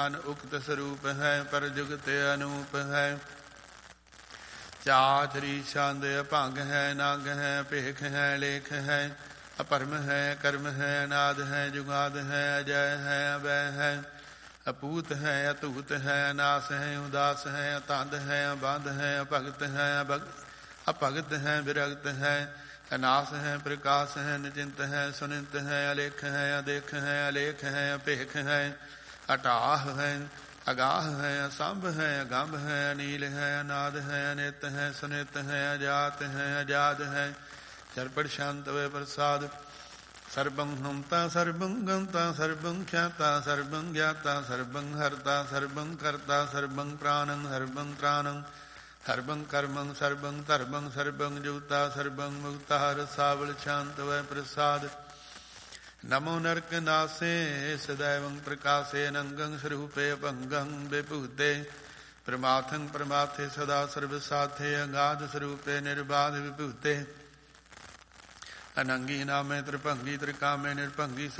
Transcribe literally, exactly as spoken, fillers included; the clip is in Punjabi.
ਅਨ ਉਕਤ ਸਰੂਪ ਹੈ, ਪਰ ਜੁਗਤ ਅਨੂਪ ਹੈ। ਚਾਤਰੀ ਛੰਦ ਅਭੰਗ ਹੈ, ਨੰਗ ਹੈ, ਭੇਖ ਹੈ, ਲੇਖ ਹੈ, ਅਪਰਮ ਹੈ, ਕਰਮ ਹੈ, ਅਨਾਦ ਹੈ, ਜੁਗਾਦ ਹੈ, ਅਜੈ ਹੈ, ਅਵੈ ਹੈ, ਅਪੂਤ ਹੈ, ਅਤੂਤ ਹੈ, ਅਨਾਸ ਹੈ, ਉਦਾਸ ਹੈ, ਅਤੰਦ ਹੈ, ਅਬੰਧ ਹੈ, ਅਭਗਤ ਹੈ, ਅਭਗਤ ਹੈ, ਵਿਰਗਤ ਹੈ, ਅਨਾਸ ਹੈ, ਪ੍ਰਕਾਸ਼ ਹੈ, ਨਿਚਿੰਤ ਹੈ, ਸੁਨਿਤ ਹੈ, ਅਲੇਖ ਹੈ, ਅਦੇਖ ਹੈ, ਅਲੇਖ ਹੈ, ਅਭੇਖ ਹੈ, ਅਟਾਹ ਹੈ, ਅਗਾਹ ਹੈ, ਅਸੰਭ ਹੈ, ਅਗੰਭ ਹੈ, ਅਨੀਲ ਹੈ, ਅਨਾਦ ਹੈ, ਅਨਿਤ ਹੈ, ਸੁਨਿਤ ਹੈ, ਅਜਾਤ ਹੈ, ਅਜਾਦ ਹੈ, ਚਰਪੜ ਸ਼ਾਂਤ ਵੇ ਪ੍ਰਸਾਦ। ਸਰਬੰ ਹੰਤਾ ਸਰਬੰ ਗੰਤਾ ਸਰਬੰ ਖਿਆਤਾ ਸਰਬੰ ਗਿਆਤਾ ਸਰਬੰ ਹਰਤਾ ਸਰਬੰ ਕਰਤਾ ਸਰਬੰ ਪ੍ਰਾਣੰ ਸਰਬੰ ਤ੍ਰਾਣੰ ਸਰਬੰ ਕਰਮੰ ਸਰਬੰ ਧਰਮੰ ਸਰਬੰ ਜੁਗਤਾ ਸਰਬੰ ਮੁਕਤਾ ਰਸਾਵਲ ਸ਼ਾਂਤ ਵੈ ਪ੍ਰਸਾਦ। ਨਮੋ ਨਰਕ ਨਾਸੇ ਸदैवं ਪ੍ਰਕਾਸੇ ਅਨੰਗੰ ਸਰੂਪੇ ਅਭੰਗੰ ਵਿਭੂਤੇ ਪ੍ਰਮਾਥੰ ਪ੍ਰਮਾਥੇ ਸਦਾ ਸਰਬ ਸਾਥੇ ਅਗਾਧ ਸਰੂਪੇ ਨਿਰਬਾਧ ਵਿਭੂਤੇ ਅਨੰਗੀ ਨਾਮੇ ਤ੍ਰਿਭੰਗੀ ਤ੍ਰਿਕਾਮੇ ਨਿਰਭੰਗੀ